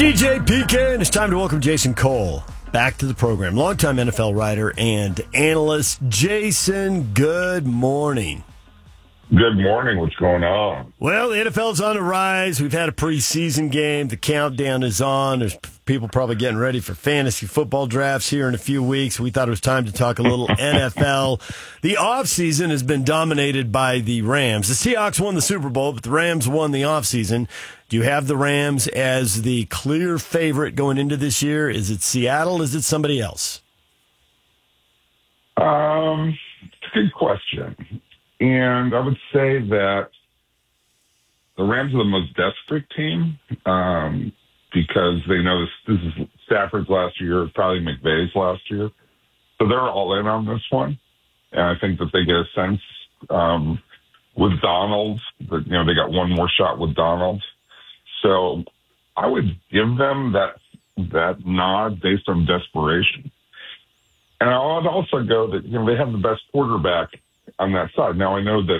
DJ PK, and it's time to welcome Jason Cole back to the program. Longtime NFL writer and analyst. Jason, good morning. Good morning. What's going on? Well, the NFL's on the rise. We've had a preseason game. The countdown is on. There's people probably getting ready for fantasy football drafts here in a few weeks. We thought it was time to talk a little NFL. The offseason has been dominated by the Rams. The Seahawks won the Super Bowl, but the Rams won the offseason. Do you have the Rams as the clear favorite going into this year? Is it Seattle? Is it somebody else? It's a good question. And I would say that the Rams are the most desperate team because they know this is Stafford's last year, probably McVay's last year. So they're all in on this one. And I think that they get a sense with Donald that, they got one more shot with Donald. So I would give them that nod based on desperation. And I would also go that, they have the best quarterback on that side. Now, I know that